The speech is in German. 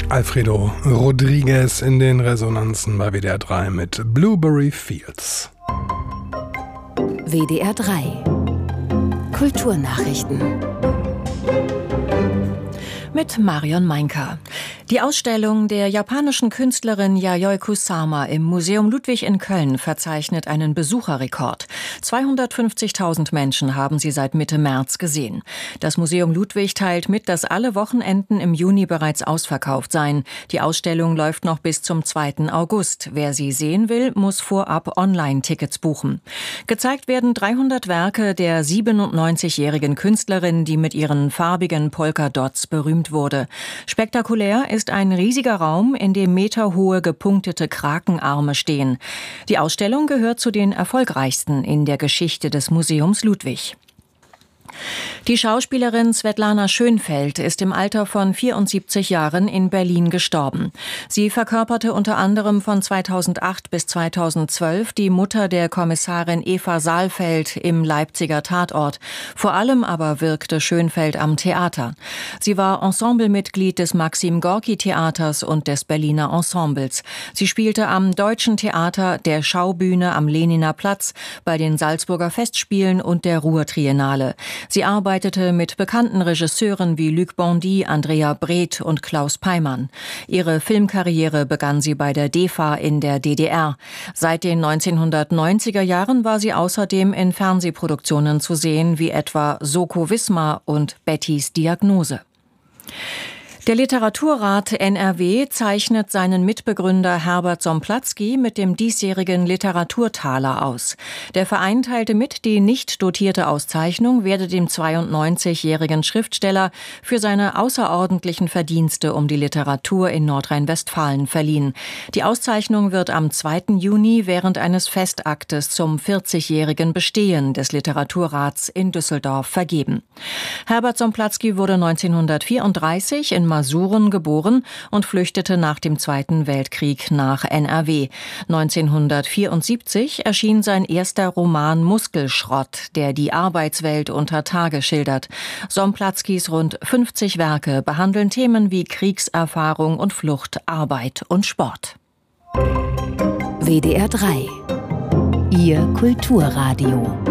Alfredo Rodriguez in den Resonanzen bei WDR 3 mit Blueberry Fields. WDR 3 Kulturnachrichten mit Marion Meinker. Die Ausstellung der japanischen Künstlerin Yayoi Kusama im Museum Ludwig in Köln verzeichnet einen Besucherrekord. 250.000 Menschen haben sie seit Mitte März gesehen. Das Museum Ludwig teilt mit, dass alle Wochenenden im Juni bereits ausverkauft seien. Die Ausstellung läuft noch bis zum 2. August. Wer sie sehen will, muss vorab Online-Tickets buchen. Gezeigt werden 300 Werke der 97-jährigen Künstlerin, die mit ihren farbigen Polkadots berühmt wurde. Spektakulär ist ein riesiger Raum, in dem meterhohe gepunktete Krakenarme stehen. Die Ausstellung gehört zu den erfolgreichsten in der Geschichte des Museums Ludwig. Die Schauspielerin Svetlana Schönfeld ist im Alter von 74 Jahren in Berlin gestorben. Sie verkörperte unter anderem von 2008 bis 2012 die Mutter der Kommissarin Eva Saalfeld im Leipziger Tatort. Vor allem aber wirkte Schönfeld am Theater. Sie war Ensemblemitglied des Maxim-Gorki-Theaters und des Berliner Ensembles. Sie spielte am Deutschen Theater, der Schaubühne am Lehniner Platz, bei den Salzburger Festspielen und der Ruhr-Triennale. Sie arbeitete mit bekannten Regisseuren wie Luc Bondy, Andrea Breth und Klaus Peimann. Ihre Filmkarriere begann sie bei der DEFA in der DDR. Seit den 1990er Jahren war sie außerdem in Fernsehproduktionen zu sehen, wie etwa Soko Wismar und Bettys Diagnose. Der Literaturrat NRW zeichnet seinen Mitbegründer Herbert Somplatzky mit dem diesjährigen Literaturtaler aus. Der Verein teilte mit, die nicht dotierte Auszeichnung werde dem 92-jährigen Schriftsteller für seine außerordentlichen Verdienste um die Literatur in Nordrhein-Westfalen verliehen. Die Auszeichnung wird am 2. Juni während eines Festaktes zum 40-jährigen Bestehen des Literaturrats in Düsseldorf vergeben. Herbert Somplatzky wurde 1934 in Masuren geboren und flüchtete nach dem Zweiten Weltkrieg nach NRW. 1974 erschien sein erster Roman Muskelschrott, der die Arbeitswelt unter Tage schildert. Somplatzkys rund 50 Werke behandeln Themen wie Kriegserfahrung und Flucht, Arbeit und Sport. WDR 3 Ihr Kulturradio.